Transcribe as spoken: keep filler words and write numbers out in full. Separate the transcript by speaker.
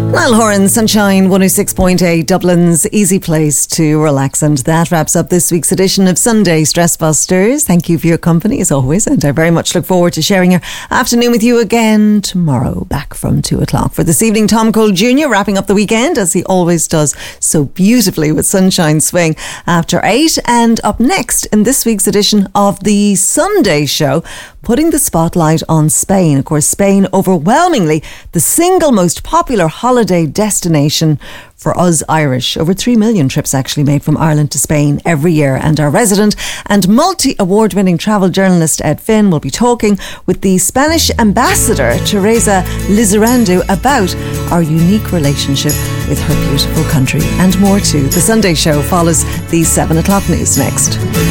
Speaker 1: Niall Horan, Sunshine one oh six point eight, Dublin's easy place to relax. And that wraps up this week's edition of Sunday Stress Busters. Thank you for your company as always, and I very much look forward to sharing your afternoon with you again tomorrow, back from two o'clock. For this evening, Tom Cole Junior wrapping up the weekend as he always does so beautifully with Sunshine Swing after eight. And up next in this week's edition of the Sunday Show, putting the spotlight on Spain. Of course, Spain overwhelmingly the single most popular holiday destination for us Irish. Over three million trips actually made from Ireland to Spain every year. And our resident and multi-award winning travel journalist Ed Finn will be talking with the Spanish ambassador Teresa Lizarrando about our unique relationship with her beautiful country and more too. The Sunday Show follows the seven o'clock news next.